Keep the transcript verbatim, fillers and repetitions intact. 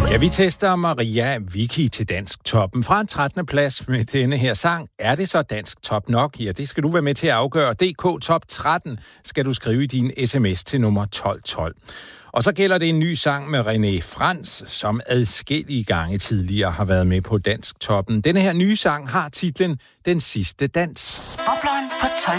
Ja, vi tester Maria Wiki til Dansk Toppen. Fra en trettende plads med denne her sang. Er det så Dansk Top nok? Ja, det skal du være med til at afgøre. D K Top tretten skal du skrive i din sms til nummer tolv tolv. Og så gælder det en ny sang med René Frans, som adskillige gange tidligere har været med på Dansk Toppen. Denne her nye sang har titlen Den sidste dans. Bobleren på tolv.